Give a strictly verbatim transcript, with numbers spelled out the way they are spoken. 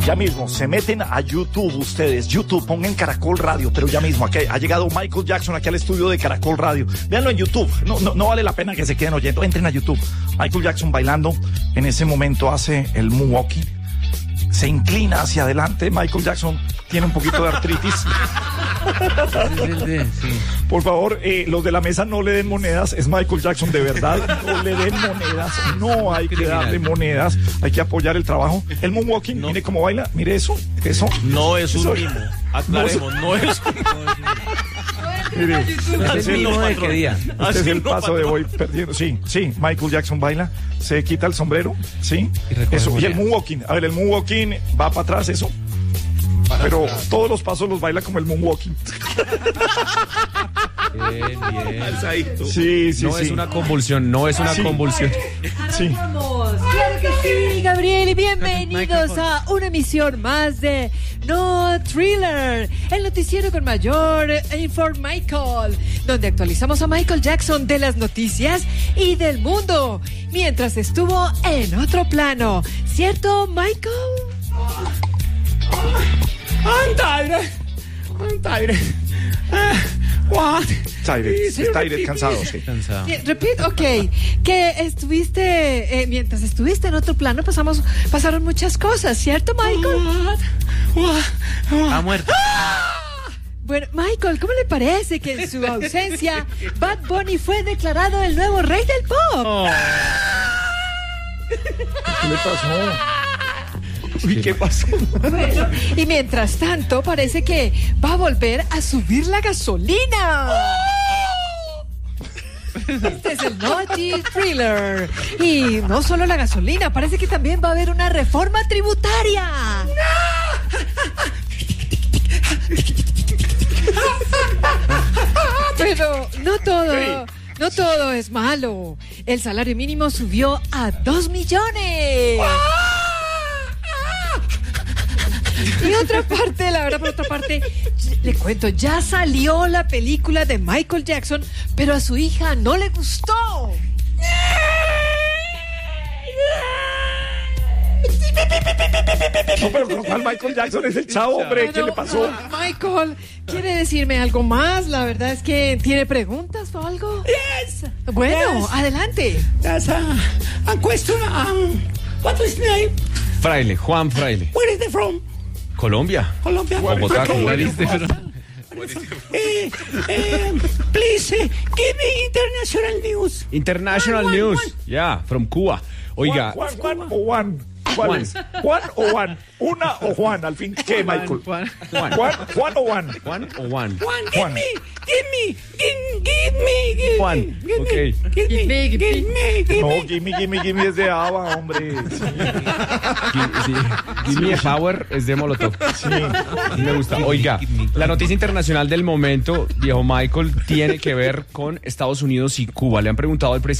ya mismo, se meten a YouTube ustedes, YouTube, pongan Caracol Radio, pero ya mismo, aquí ha llegado Michael Jackson aquí al estudio de Caracol Radio. Véanlo en YouTube, no, no, no vale la pena que se queden oyendo, entren a YouTube. Michael Jackson bailando, en ese momento hace el moonwalking, se inclina hacia adelante. Michael Jackson tiene un poquito de artritis. Por favor, eh, los de la mesa no le den monedas, es Michael Jackson, de verdad, no le den monedas, no hay que darle monedas, hay que apoyar el trabajo. El moonwalking, no. Mire cómo baila, mire eso, eso. No es eso, un mimo, aclaremos, no es un mimo. Mire, es el mimo de qué día. Este es el paso de voy perdiendo. Sí, sí, Michael Jackson baila, se quita el sombrero, sí, y eso, y el moonwalking, a ver, el moonwalking va para atrás, eso. Para pero atrás. Todos los pasos los baila como el moonwalking. Bien, bien. Sí, sí, no sí. es una convulsión, no es una sí. convulsión. Sí. Vamos, claro que sí, Gabriel, y bienvenidos a una emisión más de No Thriller, el noticiero con mayor Informichael, donde actualizamos a Michael Jackson de las noticias y del mundo, mientras estuvo en otro plano. ¿Cierto, Michael? I'm tired. I'm tired. Uh, what? Tired, está tired, cansado, sí. Cansado. Yeah, repeat, ok. Que estuviste, eh, mientras estuviste en otro plano, pasamos, pasaron muchas cosas, ¿cierto, Michael? What? What? What? Ha muerto. Bueno, Michael, ¿cómo le parece que en su ausencia Bad Bunny fue declarado el nuevo rey del pop? Oh. ¿Qué le pasó? Uy, ¿qué pasó? Bueno, y mientras tanto, parece que va a volver a subir la gasolina. Este es el Naughty Thriller. Y no solo la gasolina, parece que también va a haber una reforma tributaria. Pero no todo, no todo es malo. El salario mínimo subió a dos millones. Y otra parte, la verdad, por otra parte, le cuento, ya salió la película de Michael Jackson, pero a su hija no le gustó. No, pero ¿cuál Michael Jackson es el chavo, hombre? ¿Qué Bueno, le pasó? Michael, ¿quiere decirme algo más? La verdad es que tiene preguntas o algo. Yes. Bueno, Yes. adelante. That's a, a question. Um, what is his name? Fraile, Juan Fraile. Where is he from? Colombia. Colombia. Bogotá, Colombia. Colombia. Eh, eh, please, uh, give me international news. International Juan, news. Juan, Juan. Yeah, from Cuba. Oiga. Juan, Juan, Juan o Juan. ¿Cuál Juan. es? ¿Juan o Juan? ¿Una o Juan? Al fin, ¿qué, Michael? Juan. Juan, Juan, Juan o Juan. Juan o Juan. Juan, give Juan. me, give me, give, give me, give Juan, me, give ok. me, give Give me, me, give give me, give No, me. gimme, gimme, gimme es de Ava, hombre. Sí. Gi- sí. Give me a power es de Molotov. Sí. Me gusta. Oiga, la noticia internacional del momento, viejo Michael, tiene que ver con Estados Unidos y Cuba. Le han preguntado al presidente